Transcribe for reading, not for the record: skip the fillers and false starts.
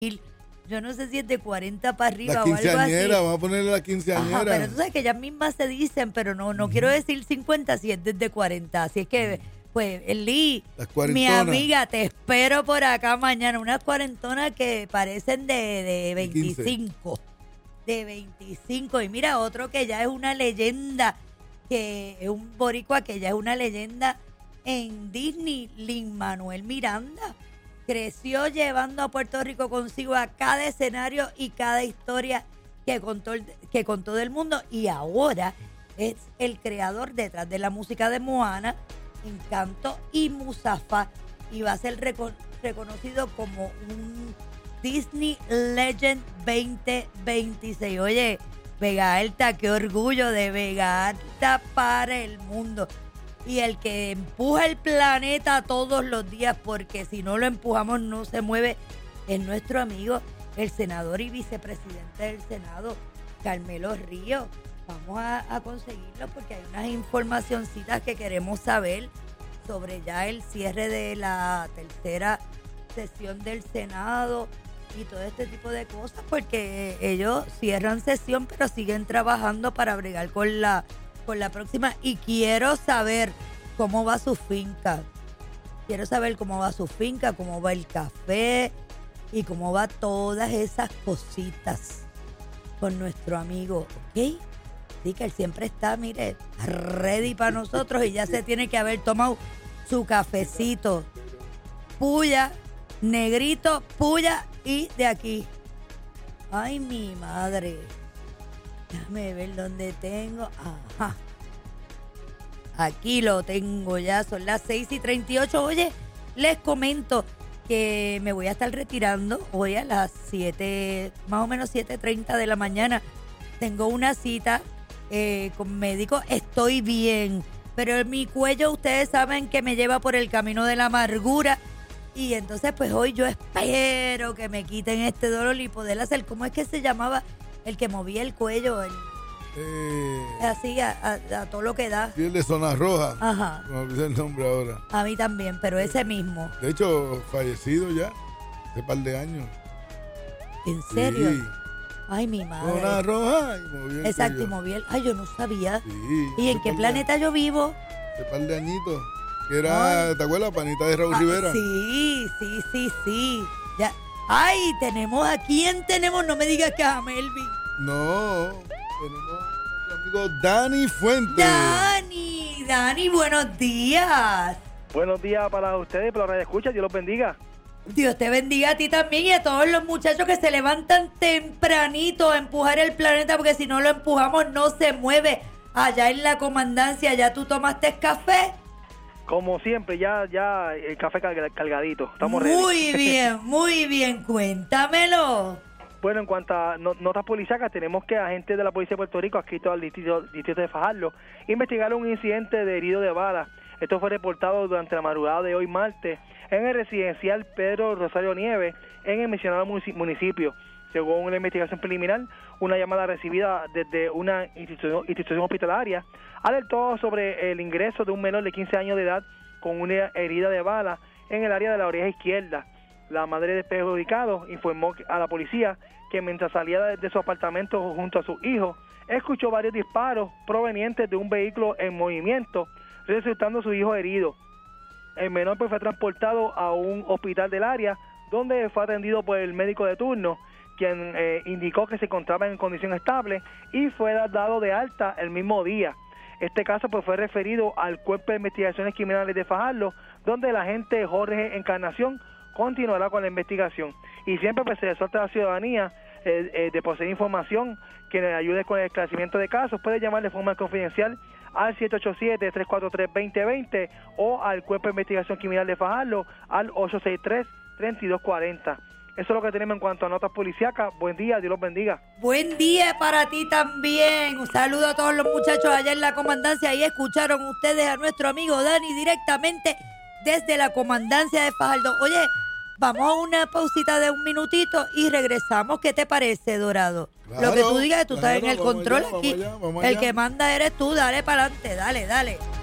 Yo no sé si es de 40 para arriba La o algo así. quinceañera, vamos a ponerle la quinceañera. Ajá, pero tú sabes que ellas mismas se dicen, pero no quiero decir 50 si es desde 40. Así es que, pues, Lee, Las mi cuarentonas. amiga, te espero por acá mañana. Unas cuarentonas que parecen de 25. De 25. Y mira, otro que ya es una leyenda, que es un boricua que ya es una leyenda en Disney, Lin-Manuel Miranda. Creció llevando a Puerto Rico consigo a cada escenario y cada historia que contó del mundo, y ahora es el creador detrás de la música de Moana, Encanto y Musafa, y va a ser reconocido como un Disney Legend 2026. Oye, Vega Alta, qué orgullo de Vega Alta para el mundo. Y el que empuja el planeta todos los días, porque si no lo empujamos no se mueve, es nuestro amigo, el senador y vicepresidente del Senado, Carmelo Ríos. Vamos a conseguirlo porque hay unas informacioncitas que queremos saber sobre ya el cierre de la tercera sesión del Senado y todo este tipo de cosas, porque ellos cierran sesión pero siguen trabajando para bregar con la próxima. Y quiero saber cómo va su finca. Quiero saber cómo va su finca, cómo va el café y cómo va todas esas cositas con nuestro amigo, ¿ok? Así que él siempre está, mire, ready para nosotros, y ya se tiene que haber tomado su cafecito. Puya, negrito, puya, y de aquí. Ay, mi madre. Déjame ver dónde tengo. Ajá. Aquí lo tengo ya. Son las 6:38. Oye, les comento que me voy a estar retirando hoy a las 7, más o menos 7:30 de la mañana. Tengo una cita con médico. Estoy bien, pero mi cuello, ustedes saben que me lleva por el camino de la amargura. Y entonces, pues hoy yo espero que me quiten este dolor y poder hacer, ¿cómo es que se llamaba? El que movía el cuello, así a todo lo que da. Sí, el de Zona Roja. Ajá. No me olvidé el nombre ahora. A mí también, pero ese mismo. De hecho, fallecido ya, hace par de años. ¿En serio? Sí. Ay, mi madre. Zona Roja y moví el Exacto, y cuello. moví el... Ay, yo no sabía. Sí. ¿Y en qué planeta yo vivo? Hace par de añitos. Que era, ¿te acuerdas? Panita de Raúl Rivera. Sí. Ya. Ay, tenemos a quién tenemos. No me digas que es a Melvin. No, tenemos a nuestro amigo Dani Fuentes. Dani, buenos días. Buenos días para ustedes, para los radioescuchas, Dios los bendiga. Dios te bendiga a ti también y a todos los muchachos que se levantan tempranito a empujar el planeta, porque si no lo empujamos no se mueve. Allá en la comandancia, ¿ya tú tomaste café? Como siempre, ya el café cargadito. Estamos Muy bien, cuéntamelo. Bueno, en cuanto a notas policíacas, tenemos que agentes de la Policía de Puerto Rico, adscritos al distrito de Fajardo, investigaron un incidente de herido de bala. Esto fue reportado durante la madrugada de hoy martes en el residencial Pedro Rosario Nieves, en el mencionado municipio. Según una investigación preliminar, una llamada recibida desde una institución hospitalaria alertó sobre el ingreso de un menor de 15 años de edad con una herida de bala en el área de la oreja izquierda. La madre del perjudicado informó a la policía que mientras salía de su apartamento junto a su hijo, escuchó varios disparos provenientes de un vehículo en movimiento, resultando su hijo herido. El menor pues fue transportado a un hospital del área, donde fue atendido por el médico de turno, quien indicó que se encontraba en condición estable y fue dado de alta el mismo día. Este caso pues fue referido al Cuerpo de Investigaciones Criminales de Fajardo, donde el agente Jorge Encarnación continuará con la investigación. Y siempre pues se exhorta a la ciudadanía de poseer información que le ayude con el esclarecimiento de casos. Puede llamar de forma confidencial al 787-343-2020 o al Cuerpo de Investigación Criminal de Fajardo al 863-3240. Eso es lo que tenemos en cuanto a notas policíacas. Buen día, Dios los bendiga. Buen día para ti también. Un saludo a todos los muchachos allá en la comandancia. Ahí escucharon ustedes a nuestro amigo Dani directamente desde la comandancia de Fajardo. Oye, vamos a una pausita de un minutito y regresamos. ¿Qué te parece, Dorado? Claro, lo que tú digas, tú estás en el vamos control allá, aquí. vamos allá. El que manda eres tú. Dale para adelante, dale.